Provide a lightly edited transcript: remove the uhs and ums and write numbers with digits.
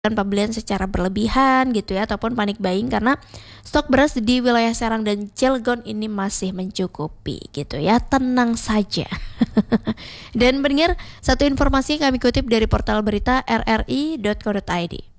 pembelian secara berlebihan gitu ya, ataupun panic buying, karena stok beras di wilayah Serang dan Cilegon ini masih mencukupi gitu ya, tenang saja. Dan pendengar, satu informasi yang kami kutip dari portal berita rri.co.id.